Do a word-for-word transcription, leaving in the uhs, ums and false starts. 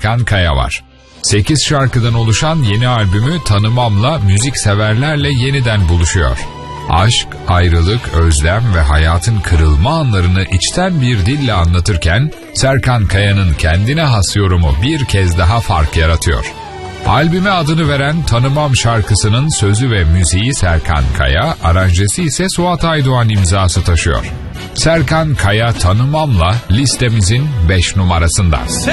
Serkan Kaya var. sekiz şarkıdan oluşan yeni albümü Tanımam'la müzikseverlerle yeniden buluşuyor. Aşk, ayrılık, özlem ve hayatın kırılma anlarını içten bir dille anlatırken Serkan Kaya'nın kendine has yorumu bir kez daha fark yaratıyor. Albüme adını veren Tanımam şarkısının sözü ve müziği Serkan Kaya, aranjesi ise Suat Aydoğan imzası taşıyor. Serkan Kaya Tanımam'la listemizin beş numarasında.